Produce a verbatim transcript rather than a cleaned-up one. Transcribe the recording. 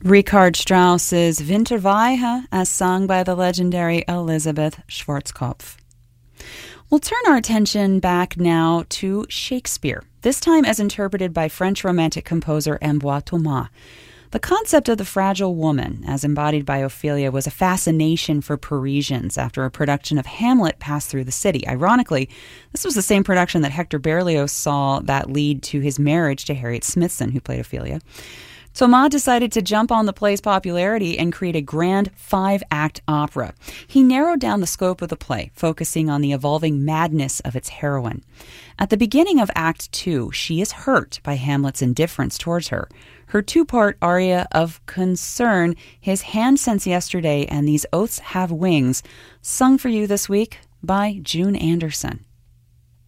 Richard Strauss's Winterweihe, as sung by the legendary Elizabeth Schwarzkopf. We'll turn our attention back now to Shakespeare, this time as interpreted by French Romantic composer Ambroise Thomas. The concept of the fragile woman, as embodied by Ophelia, was a fascination for Parisians after a production of Hamlet passed through the city. Ironically, this was the same production that Hector Berlioz saw that lead to his marriage to Harriet Smithson, who played Ophelia. Thomas decided to jump on the play's popularity and create a grand five-act opera. He narrowed down the scope of the play, focusing on the evolving madness of its heroine. At the beginning of Act Two, she is hurt by Hamlet's indifference towards her. Her two-part aria of concern, His Hand Since Yesterday and These Oaths Have Wings, sung for you this week by June Anderson.